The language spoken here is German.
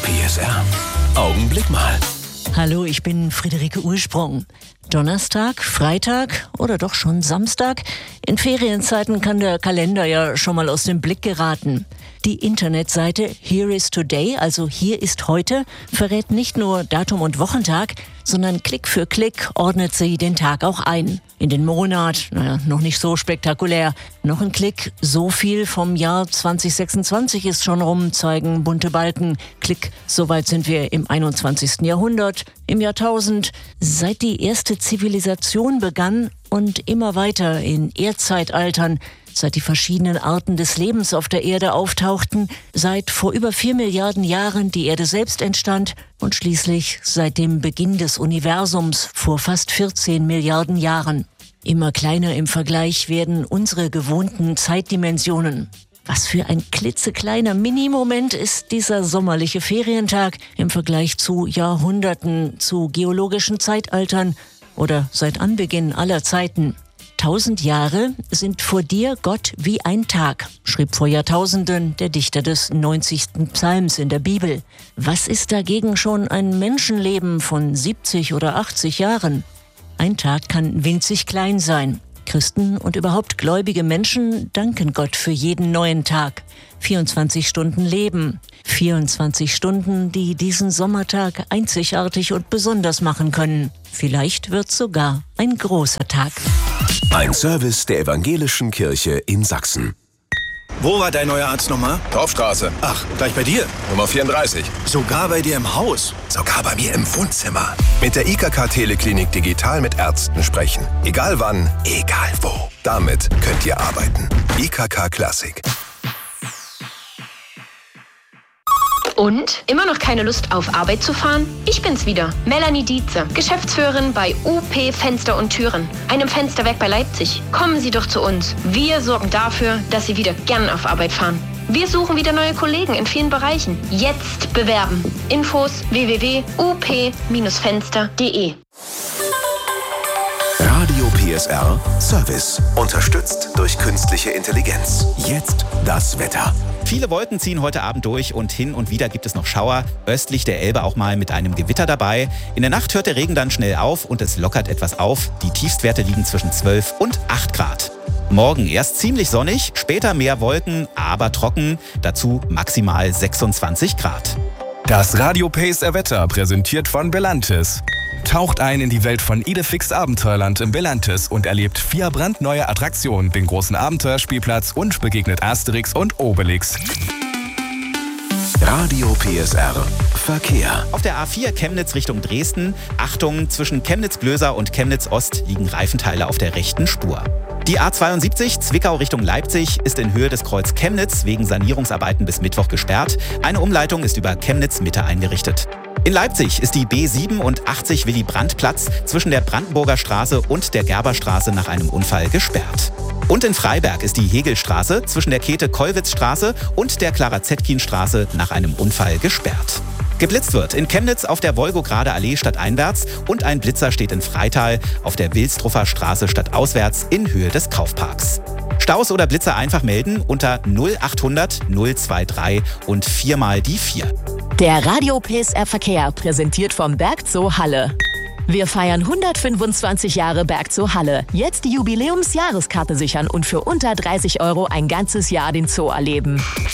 PSR. Augenblick mal. Hallo, ich bin Friederike Ursprung. Donnerstag, Freitag oder doch schon Samstag? In Ferienzeiten kann der Kalender ja schon mal aus dem Blick geraten. Die Internetseite Here is Today, also hier ist heute, verrät nicht nur Datum und Wochentag, sondern Klick für Klick ordnet sie den Tag auch ein. In den Monat, noch nicht so spektakulär. Noch ein Klick, so viel vom Jahr 2026 ist schon rum, zeigen bunte Balken. Klick, soweit sind wir im 21. Jahrhundert, im Jahrtausend. Seit die erste Zivilisation begann und immer weiter in Erdzeitaltern, seit die verschiedenen Arten des Lebens auf der Erde auftauchten, seit vor über 4 Milliarden Jahren die Erde selbst entstand und schließlich seit dem Beginn des Universums vor fast 14 Milliarden Jahren. Immer kleiner im Vergleich werden unsere gewohnten Zeitdimensionen. Was für ein klitzekleiner Minimoment ist dieser sommerliche Ferientag im Vergleich zu Jahrhunderten, zu geologischen Zeitaltern oder seit Anbeginn aller Zeiten. 1000 Jahre sind vor dir, Gott, wie ein Tag, schrieb vor Jahrtausenden der Dichter des 90. Psalms in der Bibel. Was ist dagegen schon ein Menschenleben von 70 oder 80 Jahren? Ein Tag kann winzig klein sein. Christen und überhaupt gläubige Menschen danken Gott für jeden neuen Tag. 24 Stunden Leben. 24 Stunden, die diesen Sommertag einzigartig und besonders machen können. Vielleicht wird's sogar ein großer Tag. Ein Service der Evangelischen Kirche in Sachsen. Wo war dein neuer Arzt nochmal? Dorfstraße. Ach, gleich bei dir? Nummer 34. Sogar bei dir im Haus? Sogar bei mir im Wohnzimmer. Mit der IKK Teleklinik digital mit Ärzten sprechen. Egal wann, egal wo. Damit könnt ihr arbeiten. IKK Klassik. Und? Immer noch keine Lust auf Arbeit zu fahren? Ich bin's wieder, Melanie Dietze, Geschäftsführerin bei UP Fenster und Türen, einem Fensterwerk bei Leipzig. Kommen Sie doch zu uns. Wir sorgen dafür, dass Sie wieder gern auf Arbeit fahren. Wir suchen wieder neue Kollegen in vielen Bereichen. Jetzt bewerben. Infos www.up-fenster.de. Radio PSR Service. Unterstützt durch künstliche Intelligenz. Jetzt das Wetter. Viele Wolken ziehen heute Abend durch und hin und wieder gibt es noch Schauer. Östlich der Elbe auch mal mit einem Gewitter dabei. In der Nacht hört der Regen dann schnell auf und es lockert etwas auf. Die Tiefstwerte liegen zwischen 12 und 8 Grad. Morgen erst ziemlich sonnig, später mehr Wolken, aber trocken. Dazu maximal 26 Grad. Das Radio PSR Wetter präsentiert von Belantis. Taucht ein in die Welt von Idefix Abenteuerland im Belantis und erlebt 4 brandneue Attraktionen, den großen Abenteuerspielplatz und begegnet Asterix und Obelix. Radio PSR Verkehr. Auf der A4 Chemnitz Richtung Dresden. Achtung, zwischen Chemnitz-Glöser und Chemnitz-Ost liegen Reifenteile auf der rechten Spur. Die A72 Zwickau Richtung Leipzig ist in Höhe des Kreuz Chemnitz wegen Sanierungsarbeiten bis Mittwoch gesperrt. Eine Umleitung ist über Chemnitz-Mitte eingerichtet. In Leipzig ist die B87 Willy-Brandt-Platz zwischen der Brandenburger Straße und der Gerberstraße nach einem Unfall gesperrt. Und in Freiberg ist die Hegelstraße zwischen der Käthe-Kollwitz-Straße und der Clara-Zetkin-Straße nach einem Unfall gesperrt. Geblitzt wird in Chemnitz auf der Wolgograder Allee stadteinwärts und ein Blitzer steht in Freital auf der Wilstruffer Straße stadtauswärts in Höhe des Kaufparks. Staus oder Blitzer einfach melden unter 0800 023 und 4 mal die 4. Der Radio PSR Verkehr präsentiert vom Bergzoo Halle. Wir feiern 125 Jahre Bergzoo Halle. Jetzt die Jubiläumsjahreskarte sichern und für unter 30 € ein ganzes Jahr den Zoo erleben.